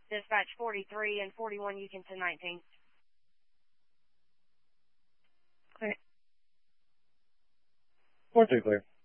Dispatch 43 and 41, you can 1019. Clear. 43 clear.